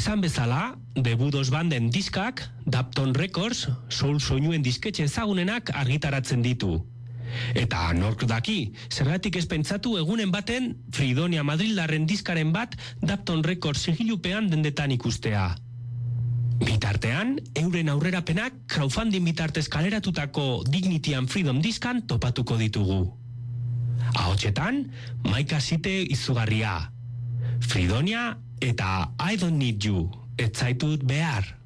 Esan bezala, The Budos Banden diskak, Dapton Records, soul soinuen disketxe ezagunenak argitaratzen ditu. Eta nork daki, zergatik ez pentsatu egunen baten Fridonia Madrildarren diskaren bat Dapton Records sigilupean dendetan ikustea. Bitartean, euren aurrerapenak crowdfunding bitartez kaleratutako Dignity and Freedom diskan topatuko ditugu. Ahotsetan, Maika Site izugarria. Fridonia eta I Don't Need You, ez zaitut behar.